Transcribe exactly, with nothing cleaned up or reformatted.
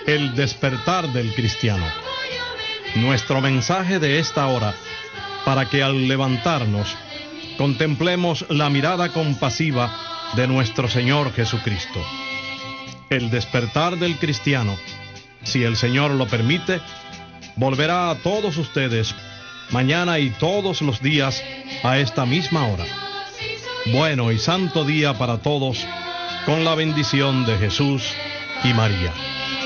El despertar del cristiano. Nuestro mensaje de esta hora, para que al levantarnos contemplemos la mirada compasiva de nuestro Señor Jesucristo. El despertar del cristiano, si el Señor lo permite, volverá a todos ustedes mañana y todos los días a esta misma hora. Bueno y santo día para todos, con la bendición de Jesús y María.